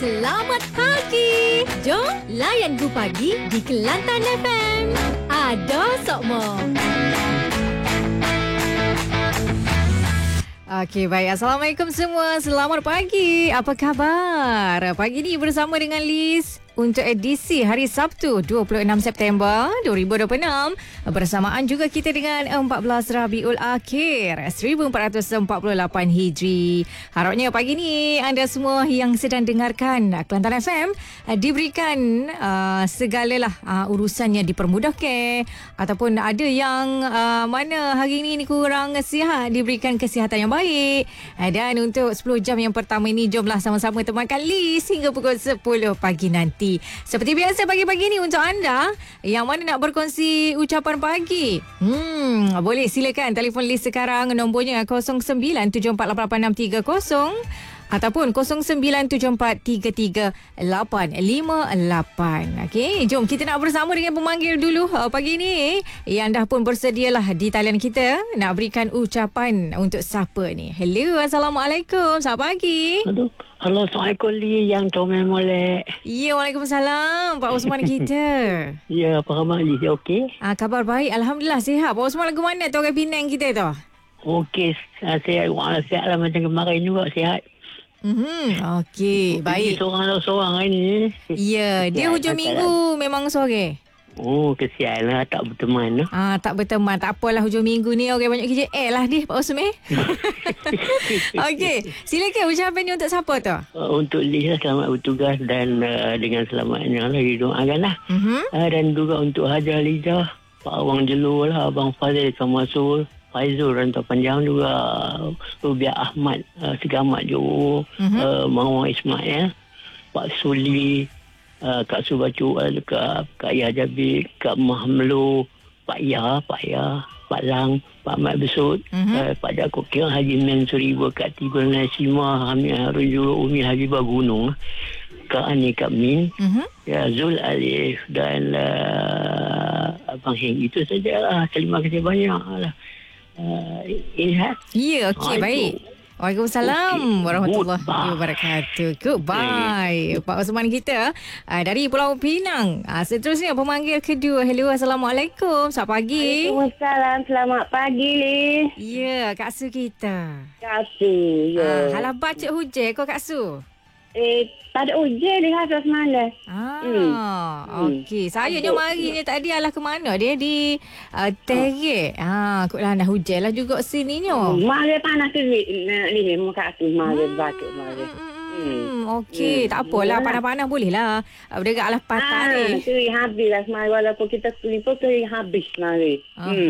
Selamat pagi. Jom layan Go Pagi di Kelantan FM. Ada Sokmo. Okey, baik. Assalamualaikum semua. Selamat pagi. Apa khabar? Pagi ni bersama dengan Liz untuk edisi hari Sabtu 26 September 2026. Bersamaan juga kita dengan 14 Rabiul Akhir 1448 Hijri. Harapnya pagi ni anda semua yang sedang dengarkan Kelantan FM diberikan segalalah urusannya dipermudahkan, ataupun ada yang mana hari ini kurang sihat diberikan kesihatan yang baik. Dan untuk 10 jam yang pertama ini, jomlah sama-sama temankan Liz hingga pukul 10 pagi nanti. Seperti biasa pagi-pagi ni untuk anda yang mana nak berkongsi ucapan pagi, boleh silakan telefon Liz sekarang. Nombornya 0974888630 ataupun 0974338858. Okey, jom kita nak bersama dengan pemanggil dulu pagi ni yang dah pun bersedialah di talian kita nak berikan ucapan untuk siapa ni. Hello, Assalamualaikum. Selamat pagi. Halo, Assalamualaikum Li yang comel molek. Ya, Waalaikumsalam Pak Osman kita. Ya, apa khabar Li? Okey? Kabar baik, Alhamdulillah sihat. Pak Osman lagu mana tu, orang Penang kita tu? Okey, sihat. Sihat lah macam kemarin juga, sihat. Okey, baik. Seorang hari ni. Ya, dia hujung minggu memang sore. Oh, kesian lah tak berteman. Tak berteman. Tak apalah, hujung minggu ni orang banyak kerja lah ni Pak Osman. Okey, silakan ucapan ni untuk siapa tu? Untuk Liz lah, selamat bertugas dan dengan selamatnya lah didoakan lah. Dan juga untuk Hajar Liza, Pak Awang Jelur lah, Abang Fazil Kamasul, Faizul Rantau Panjang juga, Rubiah Ahmad Segamat Johor, Mawang Ismail, Pak Suli, Kak Subacu, Kak Yah Jabir, Kak Mahmlo, Pak Ya, Pak Lang, Pak Mat Besut, Pak Jakob Kira, Haji Mansuri, Kak Tibul Nasima, Hamid Harun Juro, Umi Habibah Gunung, Kak Ani, Kak Min, ya, Zul Alif dan Abang Heng. Itu sajalah. Terima kasih banyak lah. Ilham. Ya, okey, baik. Waalaikumsalam warahmatullahi wabarakatuh. Goodbye. Pak Osman kita dari Pulau Pinang. Seterusnya pemanggil kedua. Hello, Assalamualaikum. Selamat pagi. Waalaikumsalam. Selamat pagi, Li. Ya, Kak Su kita. Kak Su, ya. Halah baca hujan kau Kak Su? Tak ada hujan di khas semalam. Okey. Saya jom hari ni tadi alah ke mana? Dia di Terik. Kotlah dah hujan lah juga sininya. Mari panas tu, Li. Kak Su, mari batuk, mari. Okey, tak apalah, panas-panas boleh lah. Berdekat alas patah ni. Kering habis lah semalam. Walaupun kita selipur, kering habis mari.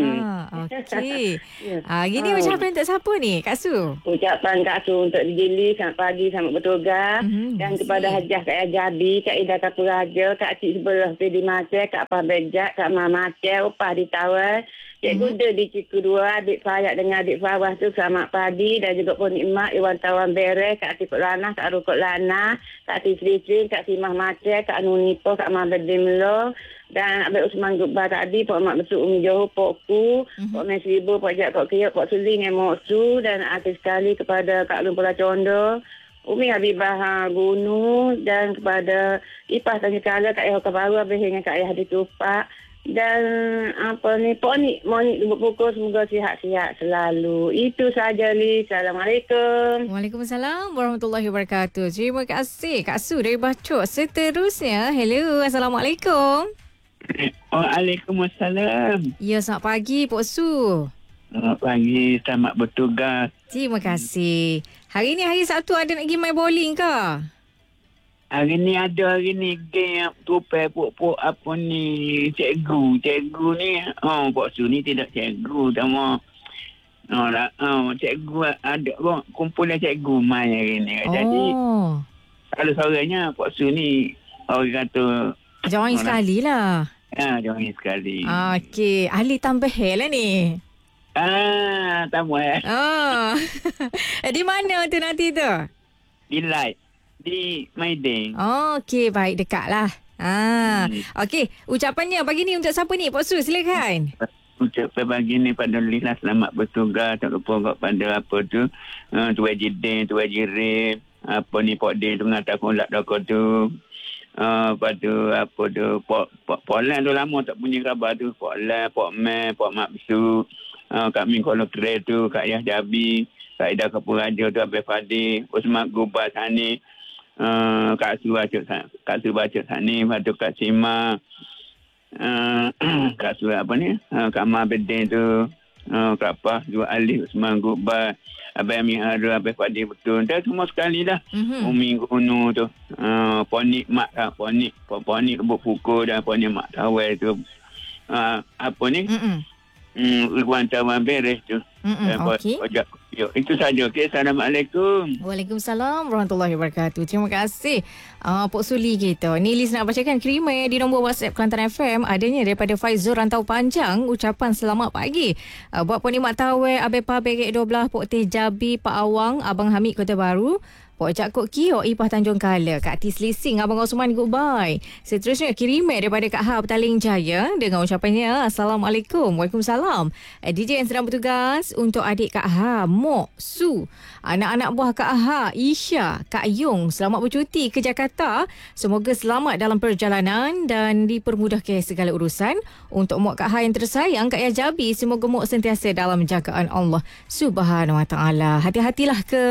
Okey. Gini ucapan untuk siapa ni, Kak Su? Ucapan Kak Su untuk Dijili, selamat pagi, selamat bertugas. Dan kepada Hajah Kak Jabi, Kak Ida Kapuraja, Kak Cik Sebelah Pedi Macet, Kak Pabejak, Kak Mama Macet, Upah di Tawar, Cik Guda di Ciku 2, adik Fayak dengan adik Fawah tu selamat pagi. Dan juga pun Nikmat, Iwan Tawan Beres, Kak Tipuk Lana, Kak Rukut Lana, Kak Tisri Sri, Kak Simah Macet, Kak Nunipo, Kak Mabed Dimlo, dan Abang Usman Gubbar tadi, Pak Mak Besuk Umi Johor, Pak Ku, Pak Mesribu, Pak Jak, Pak Kiyok, Pak Suli, Ngemok Su, dan akhir sekali kepada Kak Lumpur Condo, Umi Habibah Gunung, dan kepada Ipah Tanjung Kala, Kak Yahya Baru, Abang dengan Kak Yahya di Tupak. Dan Monik pukul, semoga sihat-sihat selalu. Itu saja, Li. Assalamualaikum. Waalaikumsalam warahmatullahi wabarakatuh. Terima kasih Kak Su dari Bacok. Seterusnya, hello, Assalamualaikum. Waalaikumsalam. Ya, selamat pagi Pak Su. Selamat pagi, selamat bertugas. Terima kasih. Hari ni hari Sabtu, ada nak pergi main bowling ke? Hari ni game tupai pok apa ni, cikgu ni. Pak Su ni tidak cikgu, sama cikgu ada kumpulan cikgu main hari ni. Jadi kalau sorenya Pak Su ni orang kata join sekali lah. Join sekali. Okey, ahli tambah lah ni. Tambah. Di mana tu nanti tu? Di light. Di Maidin. Okey, baik, dekat lah. Okey, ucapannya pagi ni untuk siapa ni? Pak Su, silakan. Ucapan pagi ni pada Lila selamat bertugas. Tak lupa kepada apa tu, Tuan Jidin, Tuan Jirin, apa ni Pok D tu mengatakan kulak doko tu. Lepas tu apa tu Pok Lan tu lama tak punya khabar tu. Pok Lan, Pok Mel, Pok Mak Bisu, Kak Min Kuala Kere tu, Kak Yah Jabi, Kak Ida Kapuraja tu, Abel Fadi, Usman Gubas Hani, Kak Su Bacot Hani, lepas tu Kak Sima, Kak Su apa ni, Kak Ma Bedin tu, Kak Pah, Zul Ali, Usman Gubas, Abang Mihara, Abang Fadi betul. Dah semua sekali dah. Umi Gunu tu. Ponik Mak lah. Ponik Buk Pukul dan Ponik Mak Tawai tu. Apa ni? Iwan Tawan Beres tu. Okey. Itu saja. Okay. Assalamualaikum. Waalaikumsalam warahmatullahi wabarakatuh. Terima kasih Pok Suli kita. Ni Liz nak bacakan kiriman di nombor WhatsApp Kelantan FM. Adanya daripada Faizul Rantau Panjang. Ucapan selamat pagi. Buat Poni Mak Tawai, Abang Pabek 12, Pok Teh Jabi, Pak Awang, Abang Hamid Kota Baru, Pok Cak Kok Kio, Ipah Tanjung Kala, Kak Tis Lising, Abang Osman, goodbye. Seterusnya kiriman daripada Kak Ha Petaling Jaya dengan ucapannya Assalamualaikum. Waalaikumsalam. DJ yang sedang bertugas untuk adik Kak Ha, Mok Su, anak-anak buah Kak Ha, Isha, Kak Yung, selamat bercuti ke Jakarta. Semoga selamat dalam perjalanan dan dipermudahkan segala urusan. Untuk Mok Kak Ha yang tersayang, Kak Yah Jabi, semoga Mok sentiasa dalam jagaan Allah Subhanahu Wa Taala. Hati-hatilah ke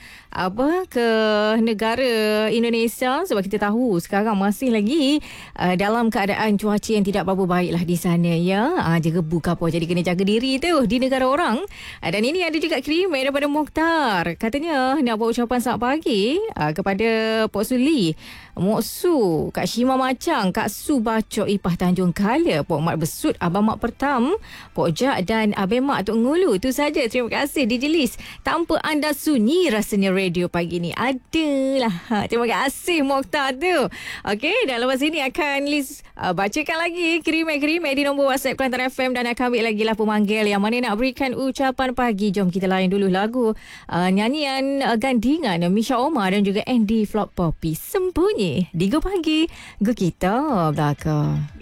negara Indonesia, sebab kita tahu sekarang masih lagi dalam keadaan cuaca yang tidak berapa baiklah di sana ya. Jegebu ke apa, jadi kena jaga diri tu di negara orang. Dan ini ada juga kiriman daripada Mokhtar. Katanya nak buat ucapan selamat pagi kepada Pok Suli, Mok Su, Kak Shima Macang, Kak Su Bacok Ipah Tanjung Kala, Pok Mat Besut, Abang Mak Pertam, Pok Jak dan Abang Mak Tok Ngulu. Itu saja. Terima kasih DJ Liz. Tanpa anda sunyi rasanya radio pagi ni adalah. Terima kasih Mokhtar tu. Okey, dan lepas ini akan Liz bacakan lagi kiriman-kiriman di nombor WhatsApp Kelantan FM dan akan ambil lagi lah pemanggil yang mana nak berikan ucapan pagi. Jom kita layan dulu lagu nyanyian gandingan Misha Omar dan juga Andy Flop Poppy, Sembunyi di Go Pagi Go Kita Belakang.